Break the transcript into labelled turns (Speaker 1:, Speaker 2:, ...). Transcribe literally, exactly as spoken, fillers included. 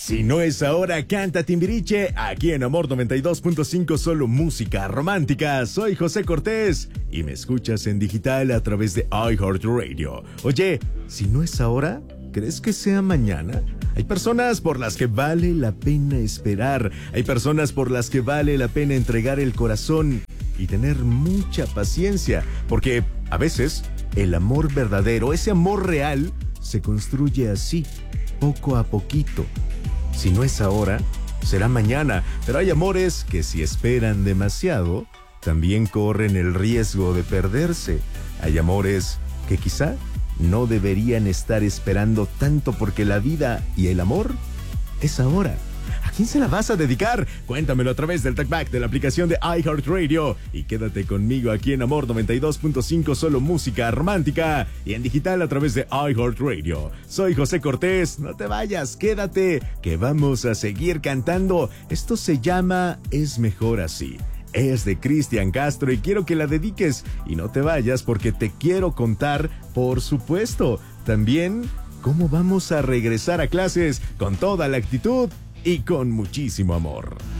Speaker 1: Si no es ahora, canta Timbiriche, aquí en Amor noventa y dos punto cinco, solo música romántica. Soy José Cortés y me escuchas en digital a través de iHeartRadio. Oye, si no es ahora, ¿crees que sea mañana? Hay personas por las que vale la pena esperar. Hay personas por las que vale la pena entregar el corazón y tener mucha paciencia. Porque a veces el amor verdadero, ese amor real, se construye así, poco a poquito. Si no es ahora, será mañana. Pero hay amores que si esperan demasiado, también corren el riesgo de perderse. Hay amores que quizá no deberían estar esperando tanto porque la vida y el amor es ahora. ¿A quién se la vas a dedicar? Cuéntamelo a través del TalkBack de la aplicación de iHeartRadio y quédate conmigo aquí en Amor noventa y dos punto cinco, solo música romántica y en digital a través de iHeartRadio. Soy José Cortés, no te vayas, quédate, que vamos a seguir cantando. Esto se llama Es Mejor Así. Es de Cristian Castro y quiero que la dediques y no te vayas porque te quiero contar, por supuesto, también cómo vamos a regresar a clases con toda la actitud y con muchísimo amor.